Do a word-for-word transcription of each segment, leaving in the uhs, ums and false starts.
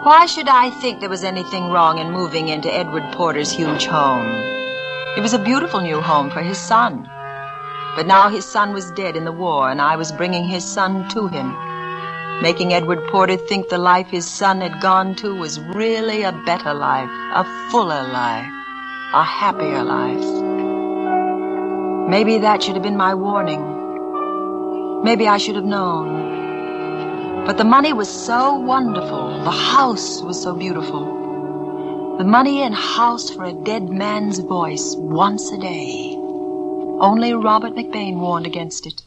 Why should I think there was anything wrong in moving into Edward Porter's huge home? It was a beautiful new home for his son. But now his son was dead in the war, and I was bringing his son to him, making Edward Porter think the life his son had gone to was really a better life, a fuller life, a happier life. Maybe that should have been my warning. Maybe I should have known. But the money was so wonderful. The house was so beautiful. The money and house for a dead man's voice once a day. Only Robert McBain warned against it.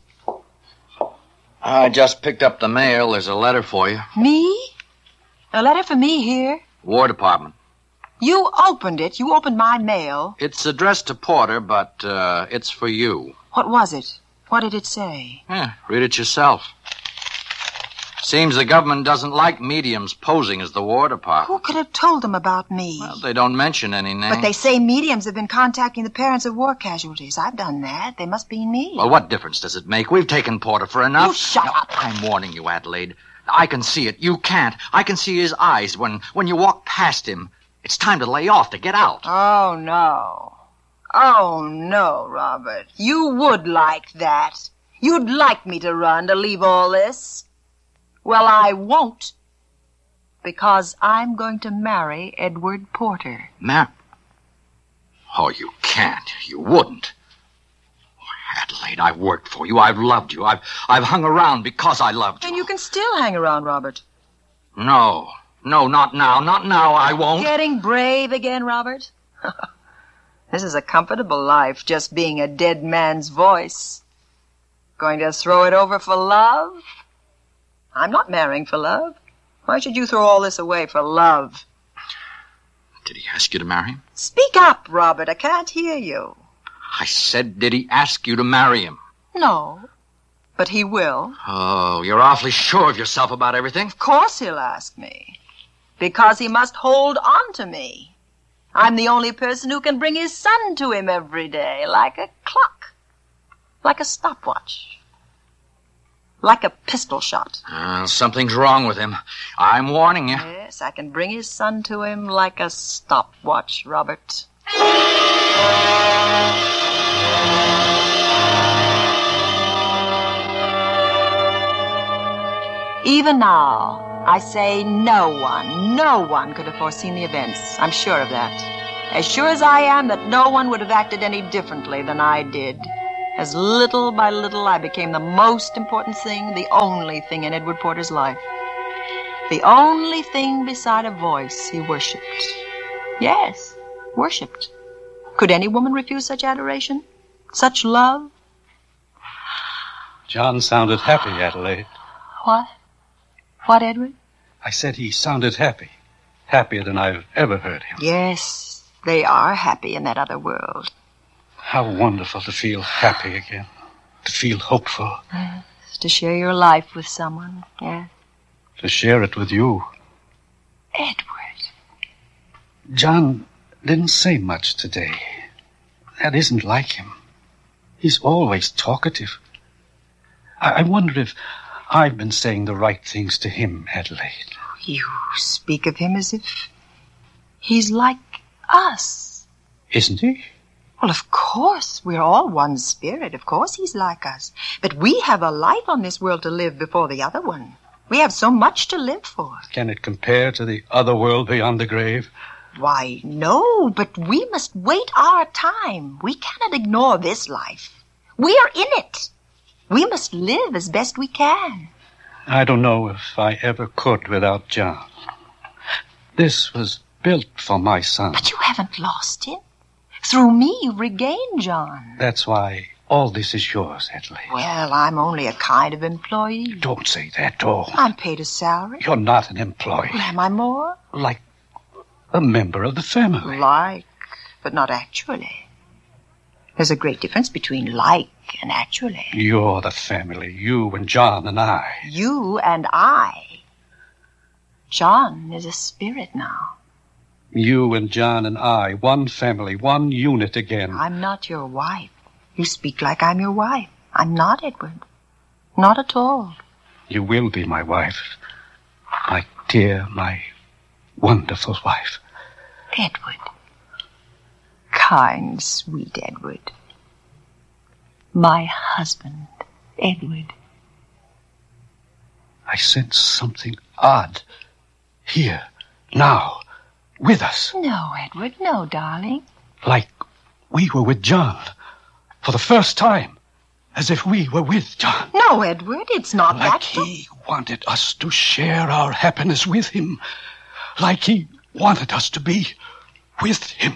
I just picked up the mail. There's a letter for you. Me? A letter for me here? War Department. You opened it. You opened my mail. It's addressed to Porter, but uh, it's for you. What was it? What did it say? Yeah, read it yourself. Seems the government doesn't like mediums posing as the War Department. Who could have told them about me? Well, they don't mention any names. But they say mediums have been contacting the parents of war casualties. I've done that. They must be me. Well, what difference does it make? We've taken Porter for enough. You shut now, up. I'm warning you, Adelaide. I can see it. You can't. I can see his eyes when, when you walk past him. It's time to lay off, to get out. Oh, no. Oh, no, Robert. You would like that. You'd like me to run, to leave all this. Well, I won't. Because I'm going to marry Edward Porter. Mar... Oh, you can't. You wouldn't. Oh, Adelaide, I've worked for you. I've loved you. I've, I've hung around because I loved you. And you can still hang around, Robert. No. No, not now. Not now. I won't. Getting brave again, Robert? This is a comfortable life, just being a dead man's voice. Going to throw it over for love? I'm not marrying for love. Why should you throw all this away for love? Did he ask you to marry him? Speak up, Robert. I can't hear you. I said, did he ask you to marry him? No, but he will. Oh, you're awfully sure of yourself about everything. Of course he'll ask me. Because he must hold on to me. I'm the only person who can bring his son to him every day, like a clock, like a stopwatch, like a pistol shot. Uh, something's wrong with him. I'm warning you. Yes, I can bring his son to him like a stopwatch, Robert. Even now, I say no one, no one could have foreseen the events. I'm sure of that. As sure as I am that no one would have acted any differently than I did. As little by little I became the most important thing, the only thing in Edward Porter's life. The only thing beside a voice he worshipped. Yes, worshipped. Could any woman refuse such adoration? Such love? John sounded happy, Adelaide. What? What, Edward? I said he sounded happy. Happier than I've ever heard him. Yes, they are happy in that other world. How wonderful to feel happy again. To feel hopeful. Yes, to share your life with someone, yes. To share it with you. Edward. John didn't say much today. That isn't like him. He's always talkative. I, I wonder if I've been saying the right things to him, Adelaide. You speak of him as if he's like us. Isn't he? Well, of course. We're all one spirit. Of course he's like us. But we have a life on this world to live before the other one. We have so much to live for. Can it compare to the other world beyond the grave? Why, no, but we must wait our time. We cannot ignore this life. We are in it. We must live as best we can. I don't know if I ever could without John. This was built for my son. But you haven't lost him. Through me, you've regained John. That's why all this is yours, Adelaide. Well, I'm only a kind of employee. Don't say that, oh. I'm paid a salary. You're not an employee. Well, am I more? Like a member of the family. Like, but not actually. There's a great difference between like and actually. You're the family. You and John and I. You and I. John is a spirit now. You and John and I, one family, one unit again. I'm not your wife. You speak like I'm your wife. I'm not, Edward. Not at all. You will be my wife. My dear, my wonderful wife. Edward. Kind, sweet Edward. My husband, Edward. I sense something odd. Here, now, with us. No, Edward, no, darling. Like we were with John. For the first time. As if we were with John. No, Edward, it's not like that. He wanted us to share our happiness with him. Like he wanted us to be with him.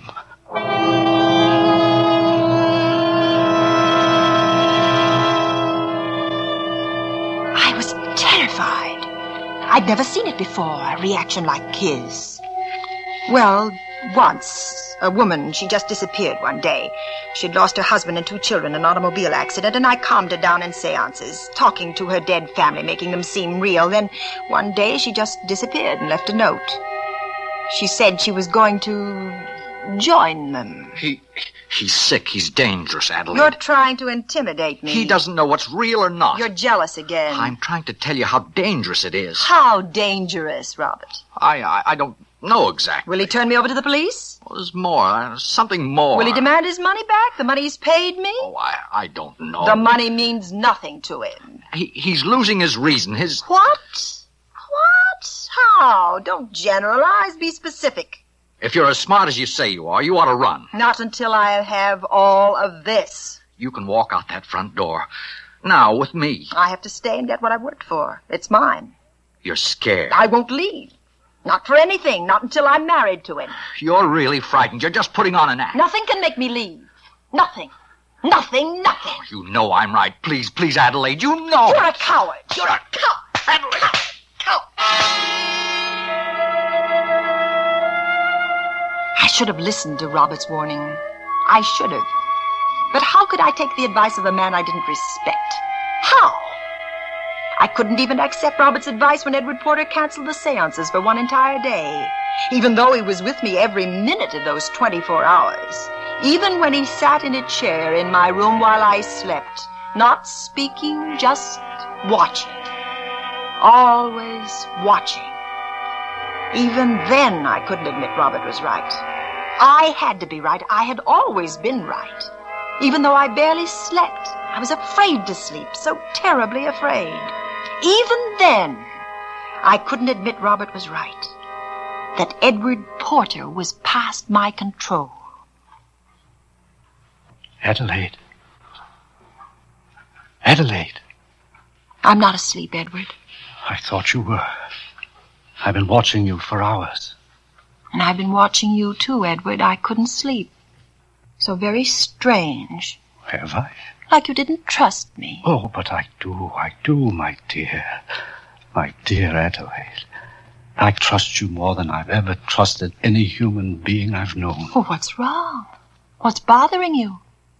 I was terrified. I'd never seen it before, a reaction like his. Well, once, a woman, she just disappeared one day. She'd lost her husband and two children in an automobile accident, and I calmed her down in seances, talking to her dead family, making them seem real. Then, one day, she just disappeared and left a note. She said she was going to join them. He, he's sick. He's dangerous, Adelaide. You're trying to intimidate me. He doesn't know what's real or not. You're jealous again. I'm trying to tell you how dangerous it is. How dangerous, Robert? I, I, I don't know exactly. Will he turn me over to the police? Well, there's more. Uh, something more. Will he demand his money back? The money he's paid me? Oh, I, I don't know. The money means nothing to him. He, he's losing his reason. His... What? What? How? Don't generalize. Be specific. If you're as smart as you say you are, you ought to run. Not until I have all of this. You can walk out that front door. Now, with me. I have to stay and get what I've worked for. It's mine. You're scared. I won't leave. Not for anything. Not until I'm married to him. You're really frightened. You're just putting on an act. Nothing can make me leave. Nothing. Nothing, nothing. Oh, you know I'm right. Please, please, Adelaide. You know. You're a coward. You're a coward. Adelaide. Coward. I should have listened to Robert's warning. I should have. But how could I take the advice of a man I didn't respect? How? I couldn't even accept Robert's advice when Edward Porter canceled the seances for one entire day, even though he was with me every minute of those twenty-four hours. Even when he sat in a chair in my room while I slept, not speaking, just watching. Always watching. Even then, I couldn't admit Robert was right. I had to be right. I had always been right. Even though I barely slept, I was afraid to sleep, so terribly afraid. Even then, I couldn't admit Robert was right. That Edward Porter was past my control. Adelaide. Adelaide. I'm not asleep, Edward. I thought you were. I've been watching you for hours. And I've been watching you too, Edward. I couldn't sleep. So very strange. Have I? Like you didn't trust me. Oh, but I do, I do, my dear. My dear Adelaide. I trust you more than I've ever trusted any human being I've known. Oh, what's wrong? What's bothering you?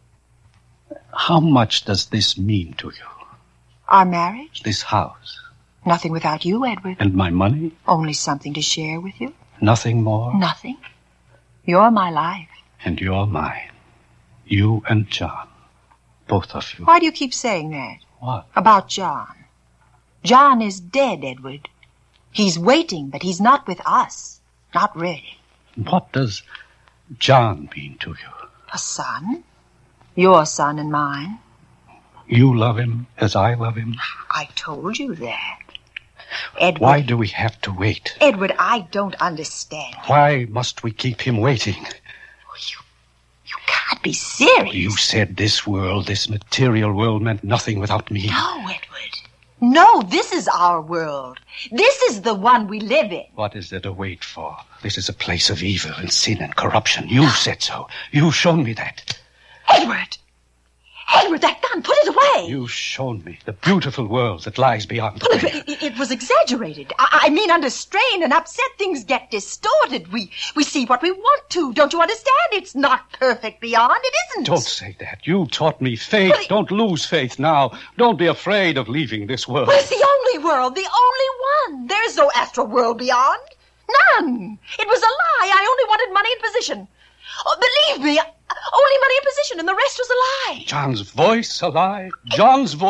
How much does this mean to you? Our marriage? This house? Nothing without you, Edward. And my money? Only something to share with you. Nothing more? Nothing. You're my life. And you're mine. You and John. Both of you. Why do you keep saying that? What? About John. John is dead, Edward. He's waiting, but he's not with us. Not really. What does John mean to you? A son. Your son and mine. You love him as I love him? I told you that. Edward. Why do we have to wait? Edward, I don't understand. Why must we keep him waiting? You, you can't be serious. You said this world, this material world, meant nothing without me. No, Edward. No, this is our world. This is the one we live in. What is there to wait for? This is a place of evil and sin and corruption. You said so. You've shown me that. Edward! Edward, that gun, put it away! You've shown me the beautiful world that lies beyond the Well, veil. it, it, it was exaggerated. I, I mean, under strain and upset, things get distorted. We we see what we want to. Don't you understand? It's not perfect beyond. It isn't. Don't say that. You taught me faith. Well, it- Don't lose faith now. Don't be afraid of leaving this world. Well, it's the only world, the only one. There's no astral world beyond. None. It was a lie. I only wanted money and position. Oh, believe me, only money and position, and the rest was a lie. John's voice, a lie. John's voice.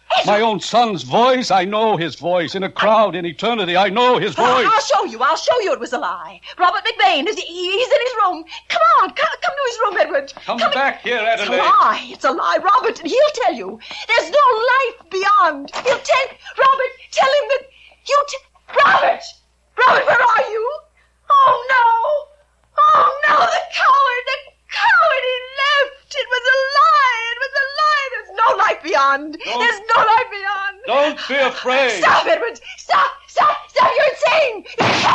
My own son's voice? I know his voice. In a crowd, in eternity, I know his voice. I'll show you. I'll show you it was a lie. Robert McBain, is he, he's in his room. Come on, come, come to his room, Edward. Come, come back in. here, Adelaide. It's a lie. It's a lie, Robert. And he'll tell you. There's no life beyond. He'll tell... Robert, tell him that... You t- Robert! Robert, where are you? Oh, no. Oh, no, the coward, the coward, he left. It was a lie. It was a lie. There's no life beyond. Don't, There's no life beyond. Don't be afraid. Stop, Edward. Stop, stop, stop. You're insane. You can't